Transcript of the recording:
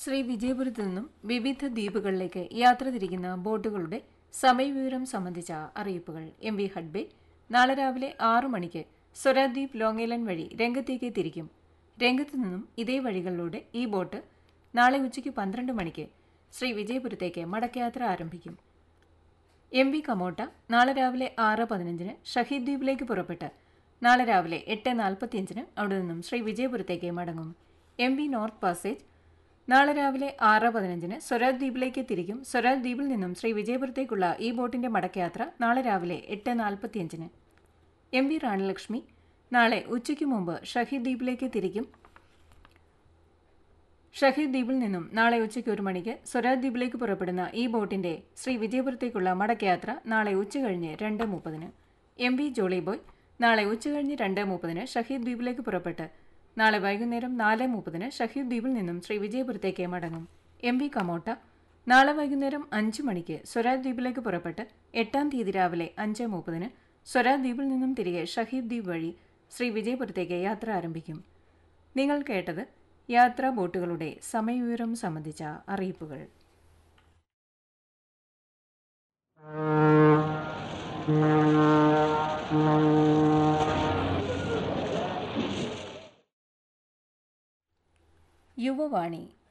ശ്രീ വിജയപുരത്തു നിന്നും വിവിധ ദ്വീപുകളിലേക്ക് യാത്ര തിരിക്കുന്ന ബോട്ടുകളുടെ സമയവിവരം സംബന്ധിച്ച അറിയിപ്പുകൾ. എം വി ഹഡ്ബേ നാളെ രാവിലെ 6 മണിക്ക് സ്വരാദ്വീപ് ലോങ് ഐലൻഡ് വഴി രംഗത്തേക്ക് തിരിക്കും. രംഗത്തു നിന്നും ഇതേ വഴികളിലൂടെ ഈ ബോട്ട് നാളെ ഉച്ചയ്ക്ക് 12 മണിക്ക് ശ്രീ വിജയപുരത്തേക്ക് മടക്കയാത്ര ആരംഭിക്കും. എം വി കമോട്ട നാളെ രാവിലെ 6:15 ഷഹീദ് ദ്വീപിലേക്ക് പുറപ്പെട്ട് നാളെ രാവിലെ 8:45 അവിടെ നിന്നും ശ്രീ വിജയപുരത്തേക്ക് മടങ്ങും. എം വി നോർത്ത് പാസേജ് നാളെ രാവിലെ 6:15 സ്വരാജ് ദ്വീപിലേക്ക് തിരിക്കും. സ്വരാജ് ദ്വീപിൽ നിന്നും ശ്രീ വിജയപുരത്തേക്കുള്ള ഈ ബോട്ടിന്റെ മടക്കയാത്ര നാളെ രാവിലെ 8:45. എം വി റാണിലക്ഷ്മി നാളെ ഉച്ചയ്ക്ക് മുമ്പ് ഷഹീദ് ദ്വീപിലേക്ക് തിരിക്കും. ഷഹീദ് ദ്വീപിൽ നിന്നും നാളെ ഉച്ചയ്ക്ക് 1 മണിക്ക് സ്വരാജ് ദ്വീപിലേക്ക് പുറപ്പെടുന്ന ഈ ബോട്ടിന്റെ ശ്രീ വിജയപുരത്തേക്കുള്ള മടക്കയാത്ര നാളെ ഉച്ചകഴിഞ്ഞ് 2:30. എം വി ജോളിബോയ് നാളെ ഉച്ചകഴിഞ്ഞ് 2:30 ഷഹീദ് ദ്വീപിലേക്ക് പുറപ്പെട്ട് നാളെ വൈകുന്നേരം 4:30 ഷഹീദ് ദ്വീപിൽ നിന്നും ശ്രീ വിജയപുരത്തേക്ക് മടങ്ങും. എം വി കമോട്ട നാളെ വൈകുന്നേരം 5 മണിക്ക് സ്വരാജ് ദ്വീപിലേക്ക് പുറപ്പെട്ട് 8-ാം തീയതി രാവിലെ 5:30 സ്വരാജ് ദ്വീപിൽ നിന്നും തിരികെ ഷഹീദ് ദ്വീപ് വഴി ശ്രീ വിജയപുരത്തേക്ക് യാത്ര ആരംഭിക്കും. നിങ്ങൾ കേട്ടത് യാത്രാ ബോട്ടുകളുടെ സമയവിവരം സംബന്ധിച്ച അറിയിപ്പുകൾ. യുവവാണി